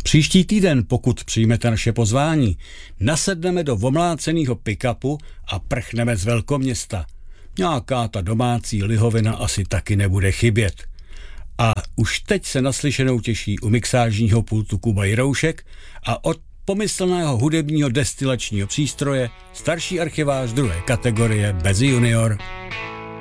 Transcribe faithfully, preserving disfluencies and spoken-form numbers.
Příští týden, pokud přijmete naše pozvání, nasedneme do omláceného pick-upu a prchneme z velkoměsta. Nějaká ta domácí lihovina asi taky nebude chybět. A už teď se naslyšenou těší u mixážního pultu Kuba Jiroušek a od pomyslného hudebního destilačního přístroje starší archivář druhé kategorie Bezi junior.